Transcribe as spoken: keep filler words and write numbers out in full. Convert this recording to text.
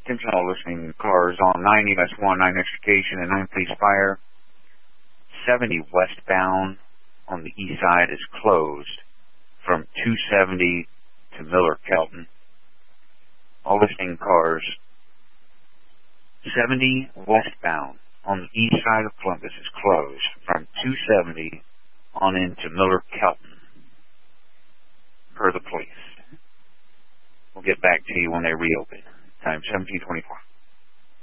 Attention all listening cars on ninety S one, nine Extrication, and nine Police Fire. seventy westbound on the east side is closed from two seventy to Miller Kelton. All listening cars, seventy westbound on the east side of Columbus is closed from two seventy on into Miller Kelton, per the police. We'll get back to you when they reopen. Time seventeen twenty-four.